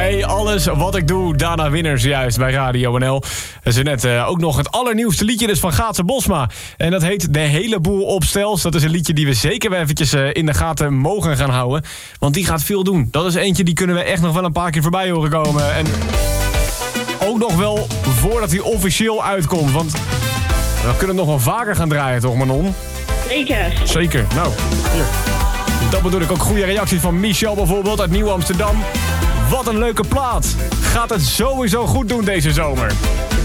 Hey, alles wat ik doe, Dana Winners juist bij Radio NL. En zo net ook nog het allernieuwste liedje dus van Gaatse Bosma. En dat heet De Hele Boel op Stels. Dat is een liedje die we zeker weer eventjes in de gaten mogen gaan houden. Want die gaat veel doen. Dat is eentje die kunnen we echt nog wel een paar keer voorbij horen komen. En ook nog wel voordat hij officieel uitkomt. Want we kunnen het nog wel vaker gaan draaien, toch Manon? Zeker. Nou, hier. Dat bedoel ik ook. Goede reacties van Michel bijvoorbeeld uit Nieuw Amsterdam. Wat een leuke plaat. Gaat het sowieso goed doen deze zomer.